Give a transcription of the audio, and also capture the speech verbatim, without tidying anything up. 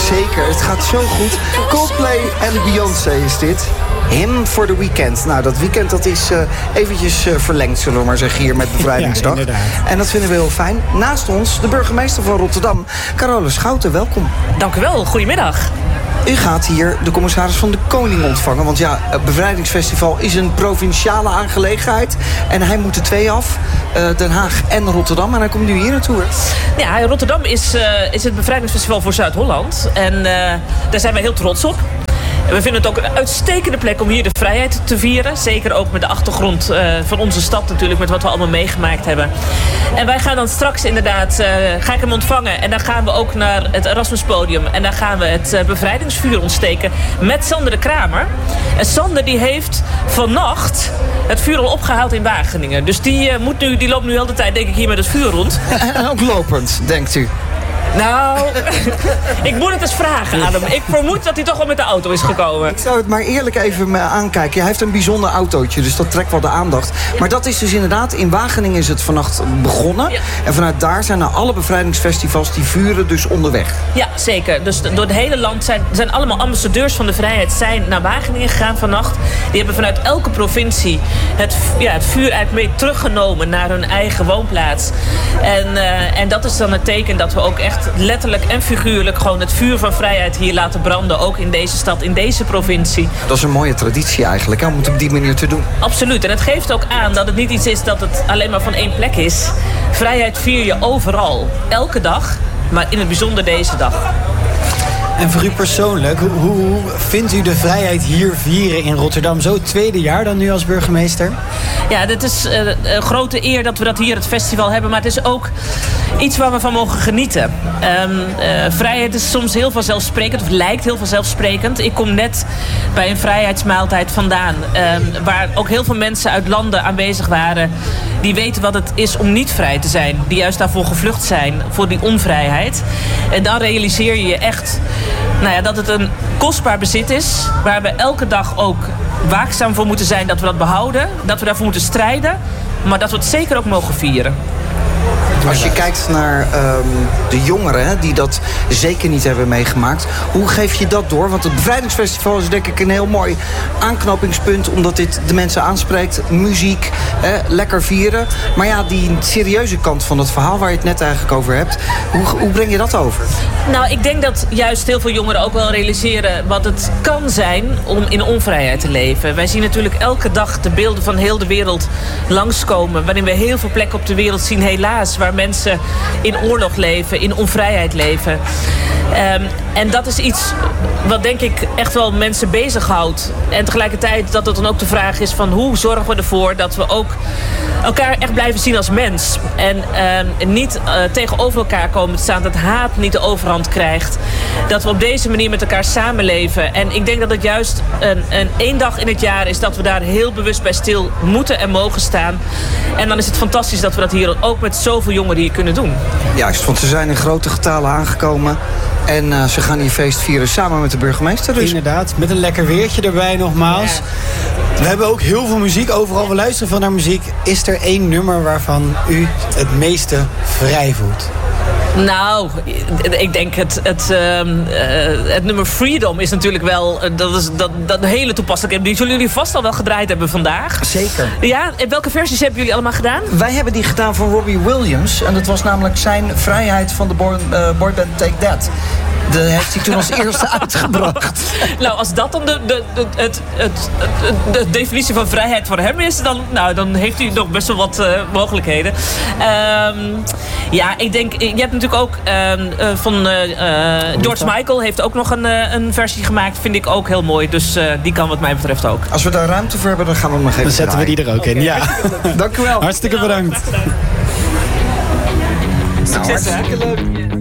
Zeker, het gaat zo goed. Coldplay en Beyoncé is dit. Him for the weekend. Nou, dat weekend dat is uh, eventjes uh, verlengd, zullen we maar zeggen, hier met Bevrijdingsdag. Ja, en dat vinden we heel fijn. Naast ons de burgemeester van Rotterdam, Carole Schouten. Welkom. Dank u wel, goedemiddag. U gaat hier de commissaris van de Koning ontvangen. Want ja, het Bevrijdingsfestival is een provinciale aangelegenheid. En hij moet er twee af. Uh, Den Haag en Rotterdam. En hij komt nu hier naartoe. Ja, Rotterdam is, uh, is het Bevrijdingsfestival voor Zuid-Holland. En uh, daar zijn wij heel trots op. We vinden het ook een uitstekende plek om hier de vrijheid te vieren. Zeker ook met de achtergrond uh, van onze stad natuurlijk. Met wat we allemaal meegemaakt hebben. En wij gaan dan straks inderdaad, uh, ga ik hem ontvangen. En dan gaan we ook naar het Erasmuspodium. En dan gaan we het uh, bevrijdingsvuur ontsteken met Sander de Kramer. En Sander die heeft vannacht het vuur al opgehaald in Wageningen. Dus die, uh, moet nu, die loopt nu heel de tijd denk ik hier met het vuur rond. En ook lopend, denkt u? Nou, ik moet het eens vragen aan hem. Ik vermoed dat hij toch wel met de auto is gekomen. Ik zou het maar eerlijk even aankijken. Hij heeft een bijzonder autootje, dus dat trekt wel de aandacht. Maar dat is dus inderdaad, in Wageningen is het vannacht begonnen. Ja. En vanuit daar zijn er alle bevrijdingsfestivals die vuren dus onderweg. Ja, zeker. Dus door het hele land zijn, zijn allemaal ambassadeurs van de vrijheid zijn naar Wageningen gegaan vannacht. Die hebben vanuit elke provincie het, ja, het vuur eigenlijk mee teruggenomen naar hun eigen woonplaats. En, uh, en dat is dan het teken dat we ook echt letterlijk en figuurlijk gewoon het vuur van vrijheid hier laten branden. Ook in deze stad, in deze provincie. Dat is een mooie traditie eigenlijk, hè, om het op die manier te doen. Absoluut. En het geeft ook aan dat het niet iets is dat het alleen maar van één plek is. Vrijheid vier je overal. Elke dag, maar in het bijzonder deze dag. En voor u persoonlijk, hoe, hoe vindt u de vrijheid hier vieren in Rotterdam? Zo het tweede jaar dan nu als burgemeester? Ja, het is uh, een grote eer dat we dat hier het festival hebben. Maar het is ook iets waar we van mogen genieten. Um, uh, vrijheid is soms heel vanzelfsprekend, of lijkt heel vanzelfsprekend. Ik kom net bij een vrijheidsmaaltijd vandaan. Um, waar ook heel veel mensen uit landen aanwezig waren. Die weten wat het is om niet vrij te zijn. Die juist daarvoor gevlucht zijn, voor die onvrijheid. En dan realiseer je je echt, nou ja, dat het een kostbaar bezit is. Waar we elke dag ook waakzaam voor moeten zijn dat we dat behouden. Dat we daarvoor moeten strijden. Maar dat we het zeker ook mogen vieren. Als je kijkt naar um, de jongeren hè, die dat zeker niet hebben meegemaakt. Hoe geef je dat door? Want het Bevrijdingsfestival is denk ik een heel mooi aanknopingspunt. Omdat dit de mensen aanspreekt. Muziek, hè, lekker vieren. Maar ja, die serieuze kant van het verhaal waar je het net eigenlijk over hebt. Hoe, hoe breng je dat over? Nou, ik denk dat juist heel veel jongeren ook wel realiseren wat het kan zijn om in onvrijheid te leven. Wij zien natuurlijk elke dag de beelden van heel de wereld langskomen. Waarin we heel veel plekken op de wereld zien, helaas, waar mensen in oorlog leven, in onvrijheid leven. Um, en dat is iets wat denk ik echt wel mensen bezighoudt. En tegelijkertijd dat het dan ook de vraag is van hoe zorgen we ervoor dat we ook elkaar echt blijven zien als mens. En um, niet uh, tegenover elkaar komen te staan, dat haat niet de overhand krijgt. Dat we op deze manier met elkaar samenleven. En ik denk dat het juist een, een één dag in het jaar is dat we daar heel bewust bij stil moeten en mogen staan. En dan is het fantastisch dat we dat hier ook met zoveel jongeren hier kunnen doen. Juist, want ze zijn in grote getalen aangekomen. En uh, ze gaan hier feest vieren samen met de burgemeester. Dus. Inderdaad, met een lekker weertje erbij nogmaals. Ja. We hebben ook heel veel muziek overal. We luisteren veel naar muziek. Is er één nummer waarvan u het meeste vrij voelt? Nou, ik denk het, het, uh, het nummer Freedom is natuurlijk wel, uh, dat is dat, dat een hele toepasselijke. Die zullen jullie vast al wel gedraaid hebben vandaag. Zeker. Ja, en welke versies hebben jullie allemaal gedaan? Wij hebben die gedaan van Robbie Williams. En dat was namelijk zijn vrijheid van de boy, uh, boyband Take That. Dat heeft hij toen als eerste uitgebracht. Nou, als dat dan de, de, de, het, het, het, de definitie van vrijheid voor hem is, dan, nou, dan heeft hij nog best wel wat uh, mogelijkheden. Um, ja, ik denk, je hebt natuurlijk ook um, uh, van uh, uh, George Michael heeft ook nog een, uh, een versie gemaakt. Vind ik ook heel mooi. Dus uh, die kan wat mij betreft ook. Als we daar ruimte voor hebben, dan gaan we hem nog even Dan zetten draaien. we die er ook okay. in, ja. Dank u wel. Hartstikke bedankt. Nou, hartstikke leuk.